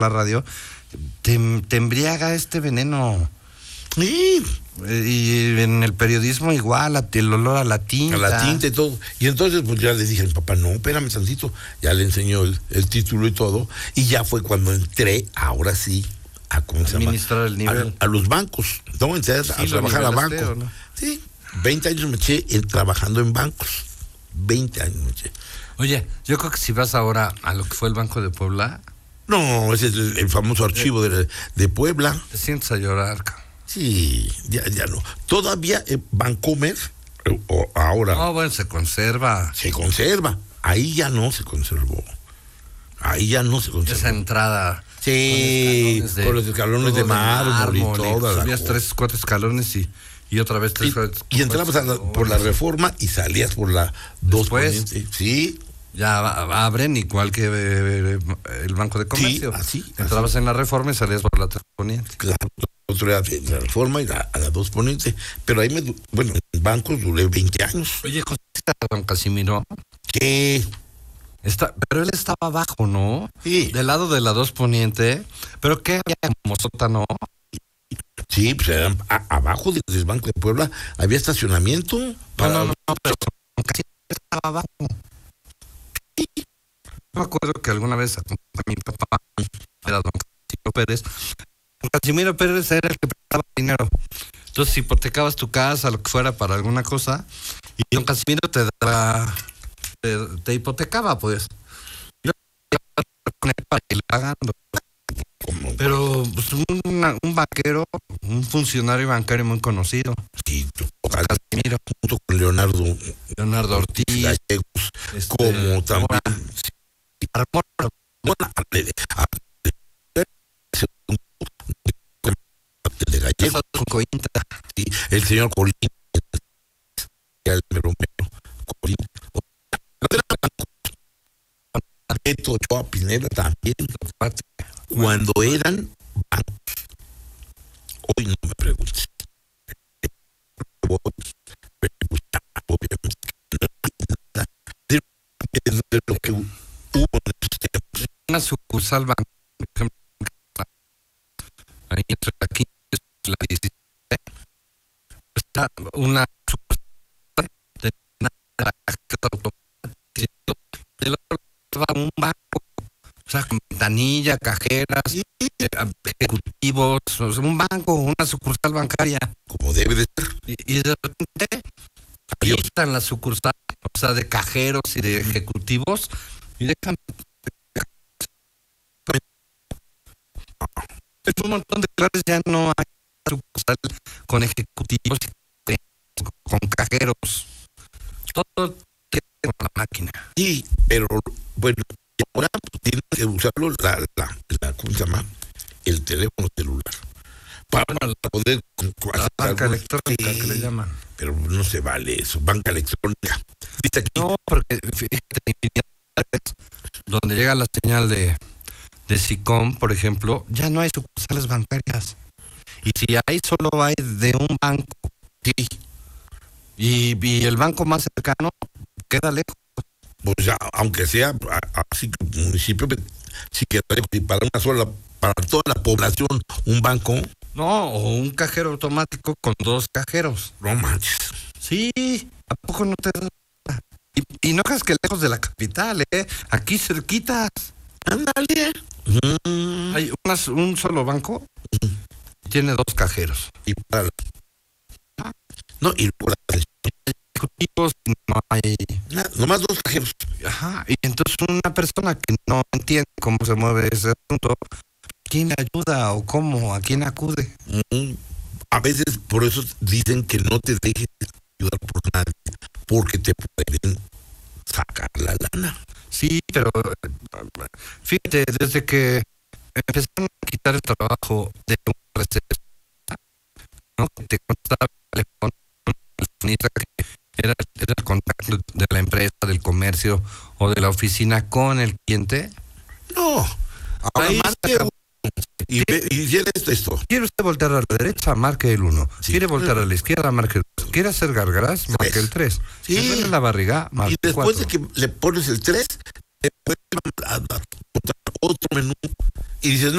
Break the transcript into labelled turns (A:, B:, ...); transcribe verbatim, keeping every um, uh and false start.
A: la radio, te, te embriaga este veneno.
B: Sí.
A: Y en el periodismo igual, el olor a la tinta.
B: A la tinta y todo. Y entonces pues ya le dije a mi papá, no, espérame tantito. Ya le enseñó el, el título y todo. Y ya fue cuando entré, ahora sí, a ¿cómo se llama?
A: Administrar el nivel.
B: A, a los bancos. No, entré sí, a trabajar a bancos. ¿No? Sí, veinte años me eché en, trabajando en bancos. veinte años me eché.
A: Oye, yo creo que si vas ahora a lo que fue el Banco de Puebla.
B: No, ese es el, el famoso archivo eh, de, de Puebla.
A: Te sientes a llorar, cabrón.
B: Sí, ya, ya no. Todavía eh, Bancomer, eh, o ahora.
A: No, bueno, se conserva.
B: Se conserva. Ahí ya no se conservó. Ahí ya no se conservó.
A: Esa entrada.
B: Sí, con, de, con los escalones de mármol y todo.
A: Subías tres, cuatro escalones y, y otra vez tres,
B: y,
A: cuatro,
B: y entrabas a la, por la Reforma y salías por la dos Poniente. Sí.
A: Ya abren igual que eh, el Banco de Comercio.
B: Sí, así.
A: Entrabas
B: así.
A: en la Reforma y salías por la tres Poniente.
B: Claro. Otro era de la Reforma y la, a la dos Poniente. Pero ahí me, bueno, en bancos duré veinte años.
A: Oye, ¿conociste a don Casimiro?
B: ¿Qué?
A: Está, pero él estaba abajo, ¿no?
B: Sí.
A: Del lado de la dos Poniente. ¿Pero qué había como sótano?
B: Sí, pues eran a, abajo del Banco de Puebla había estacionamiento.
A: Para... No, no, no, pero don Casimiro estaba abajo. Sí. Me acuerdo que alguna vez a mi papá era don Casimiro Pérez. Casimiro Pérez era el que prestaba dinero. Entonces hipotecabas tu casa, lo que fuera, para alguna cosa, y don Casimiro te daba, te, te hipotecaba, pues. Yo con él para ir pagando. Pero pues, un, un banquero, un funcionario bancario muy conocido.
B: Sí, Casimiro, junto con Leonardo.
A: Leonardo Ortiz.
B: Gallegos, este, como también. Sí. De Gallegos, sí, el señor Colín, el Romero, Colín, Beto Ochoa Pineda también, cuando eran bancos. Hoy no me preguntes. De lo que hubo en estos tiempos.
A: Una sucursal bancaria, por ejemplo, ahí entre la quince y la diecisiete, está una sucursal de una tarjeta automática, del otro lado un banco, o sea, con ventanilla, cajeras, sí. ejecutivos, o sea, un banco, una sucursal bancaria.
B: Como debe de ser.
A: Y, y de repente quitan la sucursal, o sea, de cajeros y de ejecutivos, y dejan en un montón de lugares ya no hay sucursal con ejecutivos y con cajeros. Todo tiene con la máquina.
B: Sí, pero bueno, ahora tienes que usarlo la, la, la ¿cómo se llama? El teléfono celular. Para bueno, poder
A: la banca algún... electrónica sí, que le llaman.
B: Pero no se vale eso, banca electrónica.
A: ¿Viste aquí? No, porque fíjate, donde llega la señal de de SICOM, por ejemplo, ya no hay sucursales bancarias. Y si hay, solo hay de un banco. Sí. Y, y el banco más cercano queda lejos.
B: Pues ya, aunque sea así que el municipio sí queda lejos, y para una sola, para toda la población, un banco.
A: No, o un cajero automático con dos cajeros.
B: No manches.
A: Sí, ¿a poco no te da? Y, y no creas que lejos de la capital, ¿eh? Aquí cerquitas.
B: Ándale.
A: Mm. Hay unas, un solo banco, mm. tiene dos cajeros.
B: Y para la... No, y por las
A: ejecutivos no hay.
B: Nada, nomás dos cajeros.
A: Ajá. Y entonces una persona que no entiende cómo se mueve ese asunto, ¿quién le ayuda o cómo? ¿A quién acude?
B: Mm. A veces por eso dicen que no te dejes ayudar por nadie, porque te pueden sacar la lana.
A: Sí, pero fíjate, desde que empezaron a quitar el trabajo de un recepcionista, ¿no? Que te contaba el telefonista que era, era el contacto de la empresa, del comercio o de la oficina con el cliente.
B: No, ahora
A: ahí
B: más que y, ve, y si esto, esto.
A: ¿Quiere usted voltear a la derecha? Marque el uno. Sí. ¿Quiere voltear a la izquierda? Marque el dos. ¿Quiere hacer gargaras? Marque el tres.
B: Sí.
A: ¿Me duele la barriga? Marque
B: y después
A: cuatro.
B: De que le pones el tres, después a, a, a otro menú y dices, no,